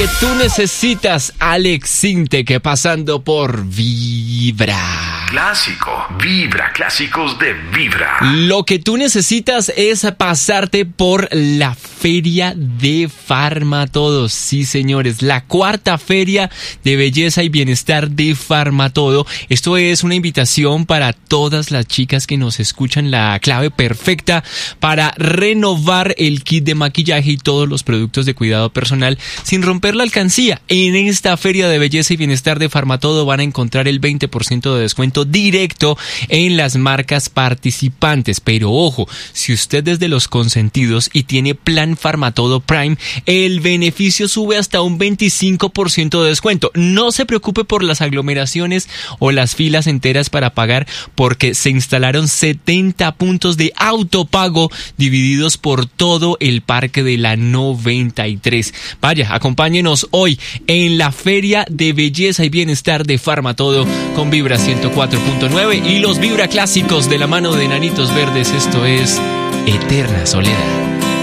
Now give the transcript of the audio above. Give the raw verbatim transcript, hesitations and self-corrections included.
tú necesitas, Alex Sintek, pasando por Vibra. Clásico, Vibra, clásicos de Vibra. Lo que tú necesitas es pasarte por la Feria de Farmatodo. Sí, señores, la cuarta Feria de Belleza y Bienestar de Farmatodo. Esto es una invitación para todas las chicas que nos escuchan, la clave perfecta para renovar el kit de maquillaje y todos los productos de cuidado personal sin romper la alcancía. En esta Feria de Belleza y Bienestar de Farmatodo van a encontrar el veinte por ciento de descuento directo en las marcas participantes. Pero ojo, si usted es de los consentidos y tiene plan Farmatodo Prime, el beneficio sube hasta un veinticinco por ciento de descuento. No se preocupe por las aglomeraciones o las filas enteras para pagar, porque se instalaron setenta puntos de autopago divididos por todo el parque de la noventa y tres. Vaya, acompáñenos hoy en la Feria de Belleza y Bienestar de Farmatodo con Vibra ciento cuatro punto nueve y los Vibra clásicos de la mano de Nanitos Verdes. Esto es Eterna Soledad.